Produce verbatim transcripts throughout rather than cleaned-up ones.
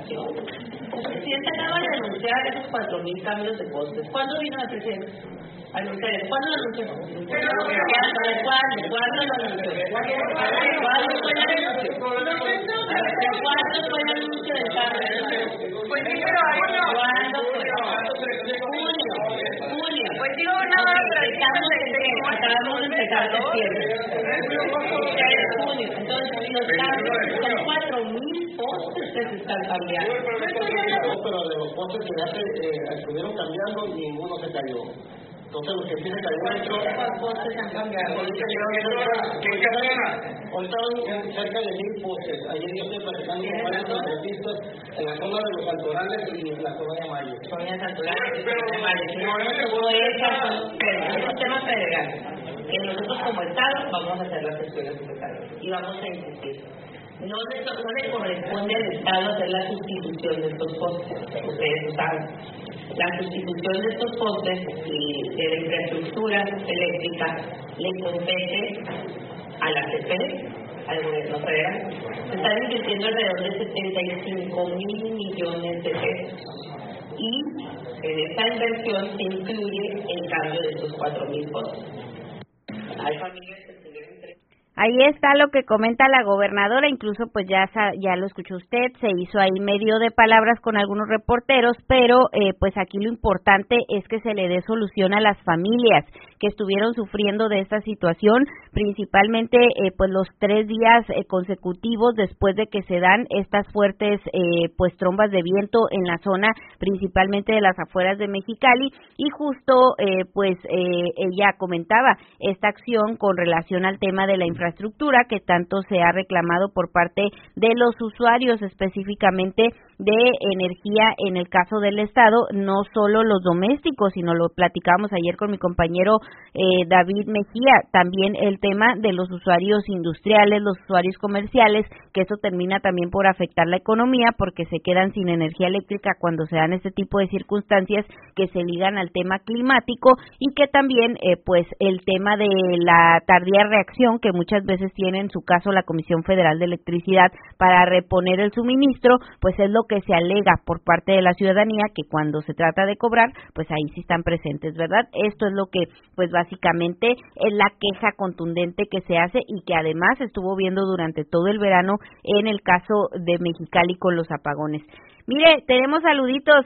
administración. El presidente acaba de anunciar esos cuatro mil cambios de costes. ¿Cuándo vino el presidente? Anunciar, ¿cuándo lo anunció? ¿Cuándo? ¿Cuándo? ¿Cuándo lo anunció? ¿Cuándo fue el anuncio? ¿Cuándo fue el anuncio del cambio? ¿Cuándo fue? Junio, junio. Pues digo nada, estamos en acabamos de empezar septiembre. Junio, entonces los cambios son cuatro mil postes que se están cambiando. Pero de los postes que ya se eh, estuvieron cambiando, ninguno se cayó. Entonces, los que sí se cayó dentro... ¿Cuántos postes han cambiado? Hoy estaban cerca de mil postes. Ayer yo estoy platicando con varios contratistas en la zona de los Altorales y en la zona de Mayo. Zona de Altorales y zona de Mayo. No, no se puede es un tema federal. Que nosotros como Estado vamos a hacer las gestiones necesarias y vamos a insistir. No le, no le corresponde al Estado hacer la sustitución de estos postes, ustedes lo saben. La sustitución de estos postes y de la infraestructura eléctrica le compete a la C P E, al gobierno federal. Se están invirtiendo alrededor de setenta y cinco mil millones de pesos. Y en esta inversión se incluye el cambio de estos cuatro mil postes. Hay familias que tuvieron tres. Ahí está lo que comenta la gobernadora, incluso pues ya ya lo escuchó usted, se hizo ahí medio de palabras con algunos reporteros, pero eh, pues aquí lo importante es que se le dé solución a las familias que estuvieron sufriendo de esta situación, principalmente eh, pues los tres días eh, consecutivos después de que se dan estas fuertes eh, pues trombas de viento en la zona, principalmente de las afueras de Mexicali, y justo eh, pues eh, ella comentaba esta acción con relación al tema de la infraestructura infraestructura que tanto se ha reclamado por parte de los usuarios, específicamente de energía en el caso del Estado, no solo los domésticos, sino lo platicamos ayer con mi compañero eh, David Mejía, también el tema de los usuarios industriales, los usuarios comerciales, que eso termina también por afectar la economía porque se quedan sin energía eléctrica cuando se dan este tipo de circunstancias que se ligan al tema climático, y que también eh, pues el tema de la tardía reacción que muchas veces tiene en su caso la Comisión Federal de Electricidad para reponer el suministro, pues es lo que se alega por parte de la ciudadanía, que cuando se trata de cobrar, pues ahí sí están presentes, ¿verdad? Esto es lo que pues básicamente es la queja contundente que se hace y que además estuvo viendo durante todo el verano en el caso de Mexicali con los apagones. Mire, tenemos saluditos.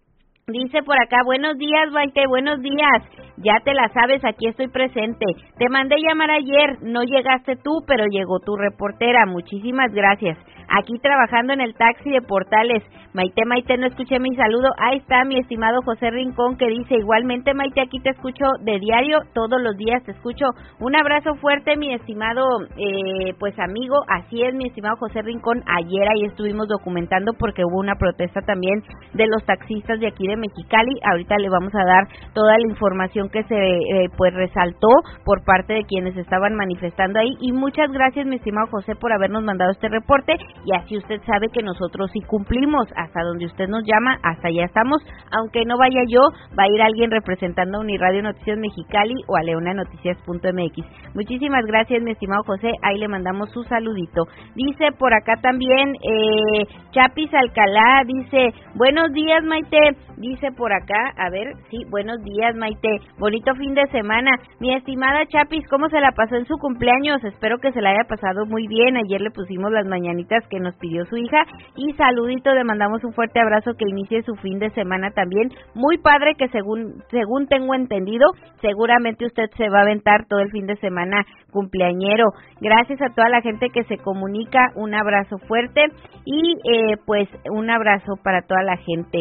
Dice por acá, buenos días, Maite, buenos días. Ya te la sabes, aquí estoy presente. Te mandé llamar ayer, no llegaste tú, pero llegó tu reportera. Muchísimas gracias. Aquí trabajando en el taxi de Portales. Maite, Maite, no escuché mi saludo. Ahí está mi estimado José Rincón, que dice, igualmente, Maite, aquí te escucho de diario, todos los días te escucho. Un abrazo fuerte, mi estimado, eh, pues amigo. Así es, mi estimado José Rincón. Ayer ahí estuvimos documentando porque hubo una protesta también de los taxistas de aquí de Mexicali. Ahorita le vamos a dar toda la información que se eh, pues resaltó por parte de quienes estaban manifestando ahí, y muchas gracias, mi estimado José, por habernos mandado este reporte, y así usted sabe que nosotros sí cumplimos. Hasta donde usted nos llama, hasta allá estamos. Aunque no vaya yo, va a ir alguien representando a Uniradio Noticias Mexicali o a leona noticias punto m x. Muchísimas gracias, mi estimado José, ahí le mandamos su saludito. Dice por acá también eh, Chapis Alcalá, dice, buenos días, Maite. Dice por acá, a ver, sí, buenos días, Maite, bonito fin de semana. Mi estimada Chapis, ¿cómo se la pasó en su cumpleaños? Espero que se la haya pasado muy bien. Ayer le pusimos las mañanitas que nos pidió su hija, y saludito, le mandamos un fuerte abrazo, que inicie su fin de semana también. Muy padre, que según según tengo entendido, seguramente usted se va a aventar todo el fin de semana cumpleañero. Gracias a toda la gente que se comunica, un abrazo fuerte, y eh, pues un abrazo para toda la gente.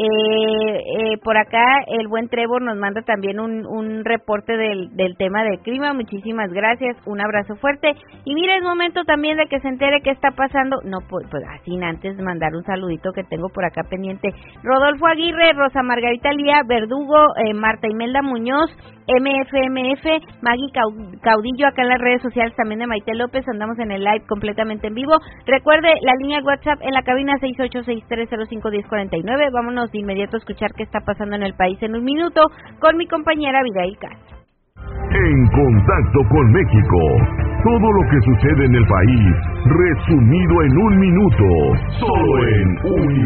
Eh, eh, por acá el buen Trevor nos manda también un, un reporte del, del tema del clima. Muchísimas gracias, un abrazo fuerte, y mire, es momento también de que se entere qué está pasando. No, pues, pues así antes de mandar un saludito que tengo por acá pendiente. Rodolfo Aguirre, Rosa Margarita Lía, Verdugo, eh, Marta Imelda Muñoz, M F M F, Maggie Caudillo, acá en las redes sociales también de Maite López. Andamos en el live completamente en vivo. Recuerde la línea WhatsApp en la cabina seis ocho seis tres cero cinco uno cero cuatro nueve. Vámonos de inmediato a escuchar qué está pasando en el país en un minuto con mi compañera Abigail Castro. En contacto con México, todo lo que sucede en el país, resumido en un minuto, solo en un